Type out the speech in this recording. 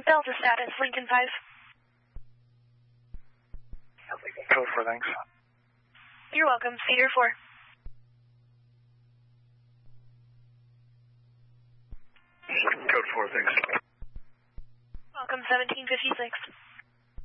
Delta status, Lincoln 5. Code 4, thanks. You're welcome, Cedar 4. Code 4, thanks. Welcome, 1756.